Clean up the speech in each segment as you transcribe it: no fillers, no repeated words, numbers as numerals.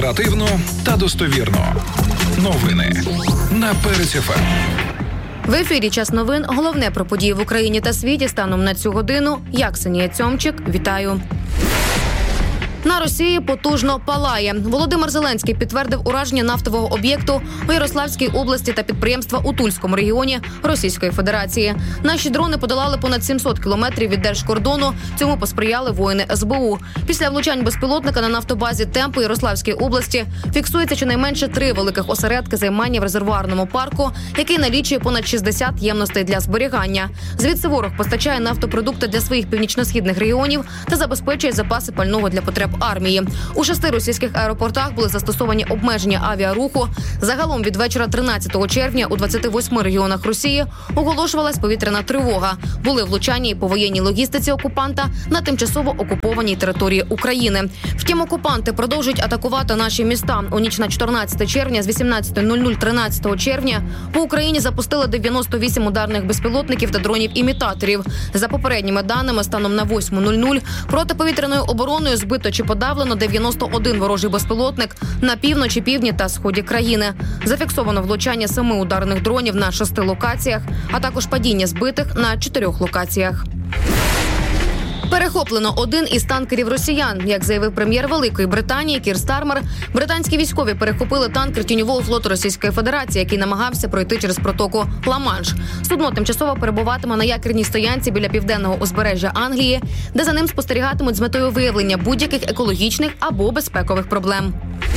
Оперативно та достовірно. Новини на Перець ФМ. В ефірі «Час новин». Головне про події в Україні та світі станом на цю годину. Я, Ксенія Цьомчик. Вітаю. На Росії потужно палає. Володимир Зеленський підтвердив ураження нафтового об'єкту у Ярославській області та підприємства у Тульському регіоні Російської Федерації. Наші дрони подолали понад 700 кілометрів від держкордону. Цьому посприяли воїни СБУ. Після влучань безпілотника на нафтобазі «Темп» у Ярославській області фіксується щонайменше 3 великих осередки займання в резервуарному парку, який налічує понад 60 ємностей для зберігання. Звідси ворог постачає нафтопродукти для своїх північно-східних регіонів та забезпечує запаси пального для потреб армії. У 6 російських аеропортах були застосовані обмеження авіаруху. Загалом від вечора 13 червня у 28 регіонах Росії оголошувалась повітряна тривога. Були влучання і по воєнній логістиці окупанта на тимчасово окупованій території України. Втім, окупанти продовжують атакувати наші міста. У ніч на 14 червня з 18:00 13 червня по Україні запустили 98 ударних безпілотників та дронів-імітаторів. За попередніми даними, станом на 8:00 протиповітряною обороною збито чи подавлено 91 ворожий безпілотник на півночі, півдні та сході країни. Зафіксовано влучання 7 ударних дронів на 6 локаціях, а також падіння збитих на 4 локаціях. Перехоплено один із танкерів росіян. Як заявив прем'єр Великої Британії Кір Стармер, британські військові перехопили танкер тіньового флоту Російської Федерації, який намагався пройти через протоку Ла-Манш. Судно тимчасово перебуватиме на якірній стоянці біля південного узбережжя Англії, де за ним спостерігатимуть з метою виявлення будь-яких екологічних або безпекових проблем.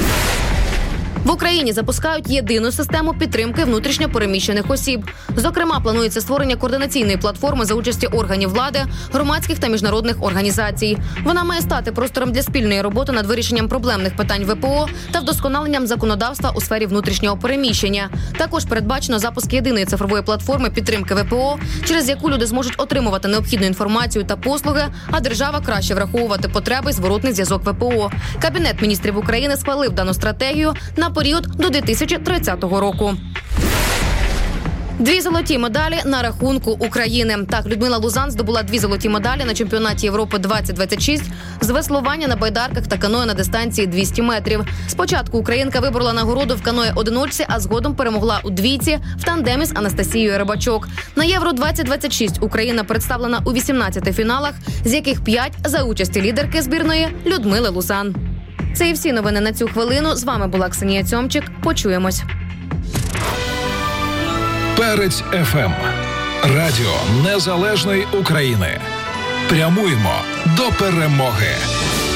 В Україні запускають єдину систему підтримки внутрішньо переміщених осіб. Зокрема, планується створення координаційної платформи за участі органів влади, громадських та міжнародних організацій. Вона має стати простором для спільної роботи над вирішенням проблемних питань ВПО та вдосконаленням законодавства у сфері внутрішнього переміщення. Також передбачено запуск єдиної цифрової платформи підтримки ВПО, через яку люди зможуть отримувати необхідну інформацію та послуги, а держава краще враховувати потреби і зворотний зв'язок ВПО. Кабінет міністрів України схвалив дану стратегію на період до 2030 року. 2 золоті медалі на рахунку України. Так, Людмила Лузан здобула 2 золоті медалі на чемпіонаті Європи 2026 з веслування на байдарках та каное на дистанції 200 метрів. Спочатку українка виборола нагороду в каное-одиночці, а згодом перемогла у двійці в тандемі з Анастасією Рибачок. На Євро 2026 Україна представлена у 18 фіналах, з яких 5 за участі лідерки збірної Людмили Лузан. Це і всі новини на цю хвилину. З вами була Ксенія Цьомчик. Почуємось. Перець ФМ. Радіо Незалежної України. Прямуємо до перемоги.